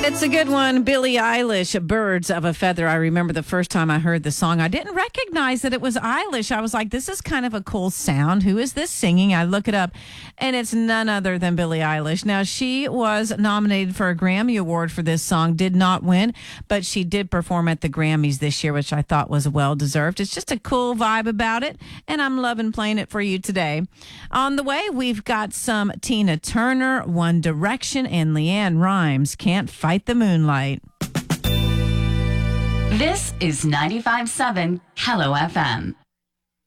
It's a good one. Billie Eilish, Birds of a Feather. I remember the first time I heard the song, I didn't recognize that it was Eilish. I was like, this is kind of a cool sound. Who is this singing? I look it up, and it's none other than Billie Eilish. Now, she was nominated for a Grammy Award for this song, did not win, but she did perform at the Grammys this year, which I thought was well-deserved. It's just a cool vibe about it, and I'm loving playing it for you today. On the way, we've got some Tina Turner, One Direction, and Leanne Rimes, Can't Fight the Moonlight. This is 95.7 Hello FM.